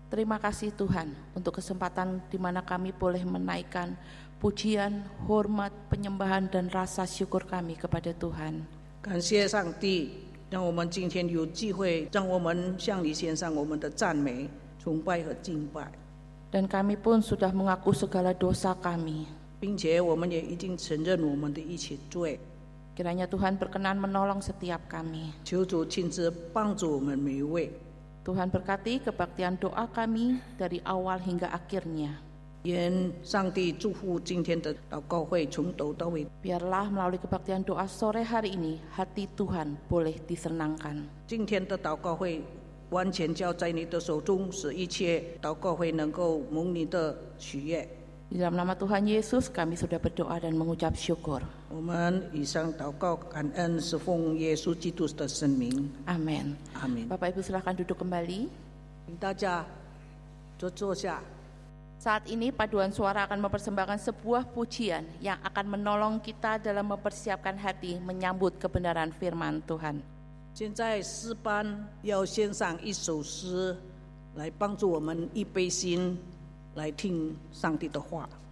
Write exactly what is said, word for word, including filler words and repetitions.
Terima kasih Tuhan untuk kesempatan di mana kami boleh menaikkan pujian, hormat, penyembahan dan rasa syukur kami kepada Tuhan. 感谢上帝，让我们今天有机会，让我们向你献上我们的赞美、崇拜和敬拜。 Dan kami pun sudah mengaku segala dosa kami. 并且我们也已经承认我们的一切罪。 Kiranya Tuhan berkenan menolong setiap kami. 求主亲自帮助我们每一位。 Tuhan berkati kebaktian doa kami dari awal hingga akhirnya. 愿上帝祝福今天的祷告会从头到尾。 Biarlah melalui kebaktian doa sore hari ini, hati Tuhan boleh disenangkan. 今天的祷告会完全交在你的手中，使一切祷告会能够蒙你的喜悦。 Di dalam nama Tuhan Yesus kami sudah berdoa dan mengucap syukur. 我们以上祷告感恩是奉耶稣基督的圣名。 Amin. 阿门。 Bapak Ibu silakan duduk kembali. 请大家坐坐下。 Saat ini paduan suara akan mempersembahkan sebuah pujian yang akan menolong kita dalam mempersiapkan hati menyambut kebenaran firman Tuhan. 现在诗班要献上一首诗，来帮助我们预备心，来听上帝的话。